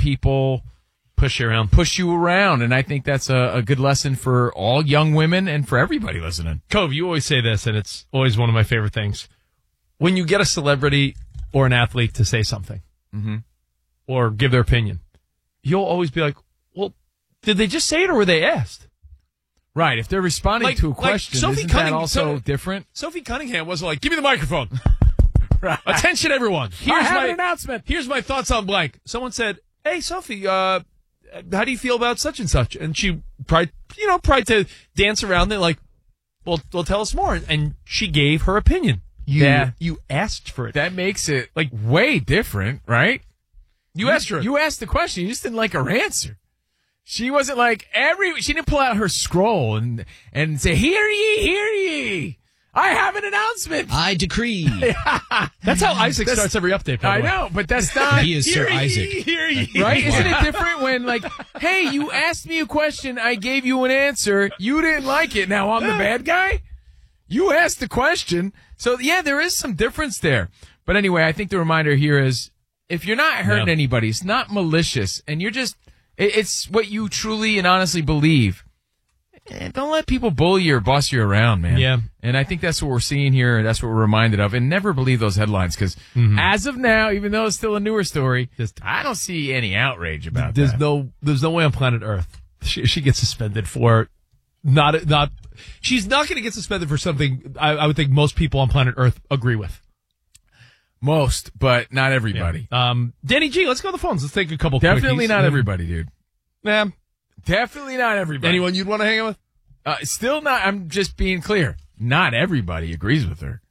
people push you around. And I think that's a good lesson for all young women and for everybody listening. Cove, you always say this, and it's always one of my favorite things. When you get a celebrity or an athlete to say something or give their opinion, you'll always be like, well, did they just say it or were they asked? Right. If they're responding to a question, isn't that also different? Sophie Cunningham wasn't like, give me the microphone. Right. Attention, everyone. I have an announcement. Here's my thoughts on blank. Someone said, hey, Sophie, how do you feel about such and such? And she tried to dance around it like, well, tell us more. And she gave her opinion. You asked for it. That makes it like way different, right? You asked her. You asked the question. You just didn't like her answer. She wasn't like she didn't pull out her scroll and say, hear ye. I have an announcement. I decree. That's how Isaac starts every update, by the way. I know, but that's not. He is Sir Isaac. Hear ye. Right? Isn't it different when, like, hey, you asked me a question, I gave you an answer, you didn't like it, now I'm the bad guy? You asked the question. So, yeah, there is some difference there. But anyway, I think the reminder here is, if you're not hurting anybody, it's not malicious, and you're just, it's what you truly and honestly believe. Don't let people bully you or boss you around, man. Yeah. And I think that's what we're seeing here, and that's what we're reminded of. And never believe those headlines, because as of now, even though it's still a newer story, I don't see any outrage about that. There's no way on planet Earth she gets suspended for not. She's not going to get suspended for something I would think most people on planet Earth agree with. Most, but not everybody. Yeah. Danny G, let's go to the phones. Let's take a couple. Definitely quickies. Not everybody, dude. Yeah. Definitely not everybody. Anyone you'd want to hang out with? Still not. I'm just being clear. Not everybody agrees with her.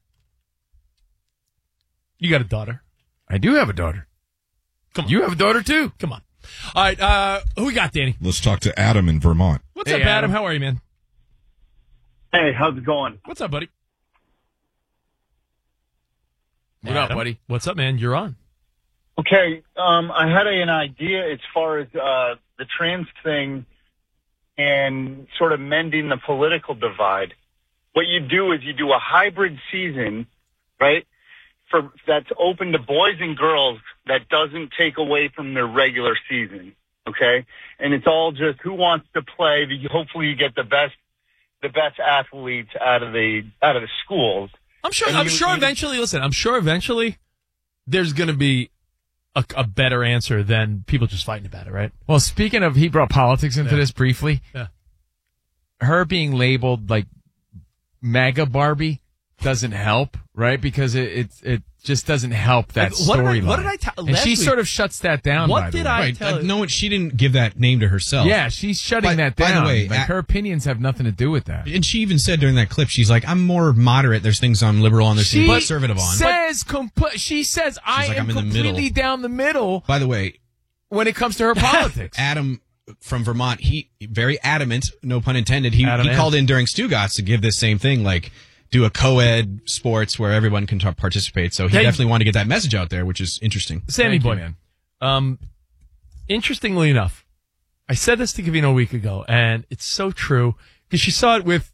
You got a daughter. I do have a daughter. Come on. You have a daughter, too. Come on. All right. Who we got, Danny? Let's talk to Adam in Vermont. What's up, Adam? How are you, man? Hey, how's it going? What's up, buddy? What up, buddy? What's up, man? You're on. Okay, I had an idea as far as the trans thing and sort of mending the political divide. What you do is you do a hybrid season, right, that's open to boys and girls that doesn't take away from their regular season, okay? And it's all just who wants to play. Hopefully you get the best athletes out of the schools. I'm sure eventually there's going to be a better answer than people just fighting about it, right? Well, speaking of, he brought politics into this briefly. Yeah. Her being labeled like MAGA Barbie doesn't help, right? Because it just doesn't help that storyline. What did I tell? And she sort of shuts that down. What did I tell? No, she didn't give that name to herself. Yeah, she's shutting that down. By the way, like, her opinions have nothing to do with that. And she even said during that clip, she's like, "I'm more moderate. There's things I'm liberal on. There's things I'm conservative on." She says, "I am I'm in completely down the middle." By the way, when it comes to her politics, Adam from Vermont, he very adamant, no pun intended. He called in during Stugatz to give this same thing, like, do a co-ed sports where everyone can participate. So he definitely wanted to get that message out there, which is interesting. Sammy boy, man. Interestingly enough, I said this to Kavino a week ago, and it's so true because you saw it with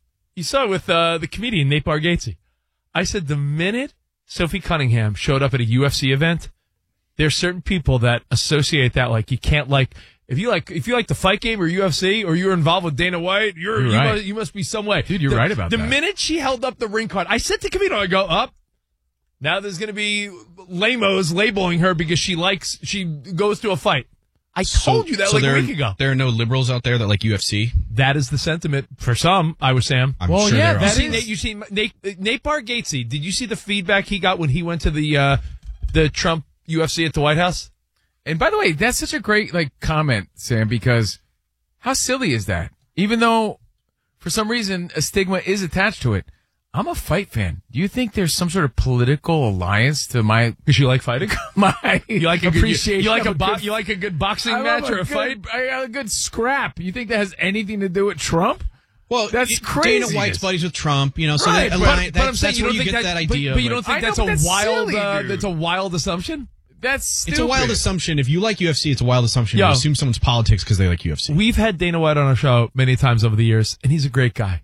the comedian Nate Bargatze. I said the minute Sophie Cunningham showed up at a UFC event, there's certain people that associate that, like, you can't like. If you like the fight game or UFC or you're involved with Dana White, you must be some way. Dude, you're right about that. The minute she held up the ring card, I said to Kavino, I go, up. Now there's going to be lamos labeling her because she goes to a fight. I told you that a week ago. There are no liberals out there that like UFC? That is the sentiment for some, I was Sam. I'm sure there are. You see Nate Bargatze, did you see the feedback he got when he went to the Trump UFC at the White House? And by the way, that's such a great comment, Sam, because how silly is that? Even though for some reason a stigma is attached to it. I'm a fight fan. Do you think there's some sort of political alliance to my? Because you like fighting. You like appreciation. You like a good boxing match or a fight. A good scrap. You think that has anything to do with Trump? Well, that's crazy. Dana White's buddies with Trump, so right, but I'm saying you don't think that idea. But you don't think that's a wild? Silly, that's a wild assumption. That's stupid. It's a wild assumption. If you like UFC, it's a wild assumption. You assume someone's politics because they like UFC. We've had Dana White on our show many times over the years, and he's a great guy.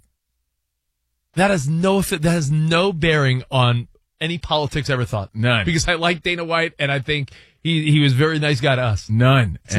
That has no bearing on any politics ever thought. None. Because I like Dana White, and I think he was a very nice guy to us. None.